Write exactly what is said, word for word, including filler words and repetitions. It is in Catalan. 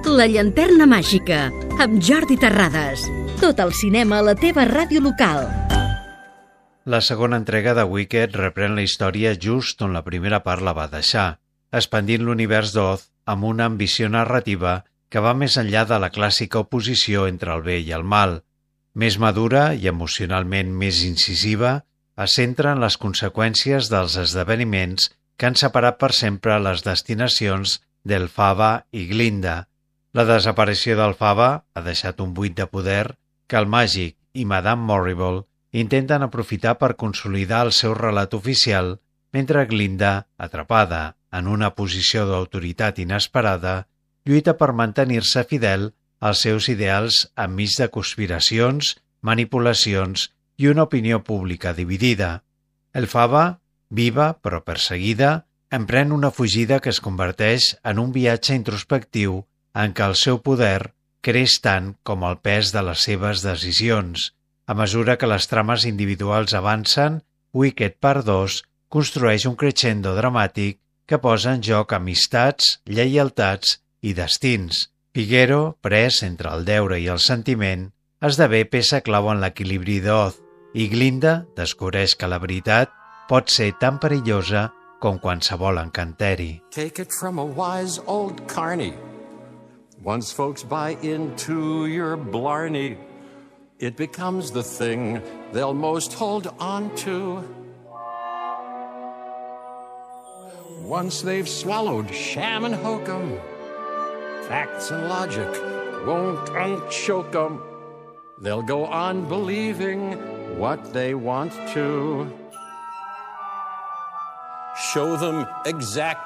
La llanterna màgica, amb Jordi Terrades. Tot el cinema a la teva ràdio local. La segona entrega de Wicked reprèn la història just on la primera part la va deixar, expandint l'univers d'Oz amb una ambició narrativa que va més enllà de la clàssica oposició entre el bé i el mal. Més madura i emocionalment més incisiva, es centra en les conseqüències dels esdeveniments que han separat per sempre les destinacions d'Elphaba i Glinda. La desaparició d'Elphaba ha deixat un buit de poder que el màgic i Madame Morrible intenten aprofitar per consolidar el seu relat oficial, mentre Glinda, atrapada en una posició d'autoritat inesperada, lluita per mantenir-se fidel als seus ideals enmig de conspiracions, manipulacions i una opinió pública dividida. Elphaba, viva però perseguida, emprèn una fugida que es converteix en un viatge introspectiu en què el seu poder creix tant com el pes de les seves decisions. A mesura que les trames individuals avancen, Wicked Part dos construeix un crescendo dramàtic que posa en joc amistats, lleialtats i destins. Figaro, pres entre el deure i el sentiment, esdevé peça clau en l'equilibri d'Oz, i Glinda descobreix que la veritat pot ser tan perillosa com qualsevol encanteri. Take it from a wise old carny. Once folks buy into your blarney, it becomes the thing they'll most hold on to. Once they've swallowed sham and hokum, facts and logic won't unchoke 'em. They'll go on believing what they want to. Show them exact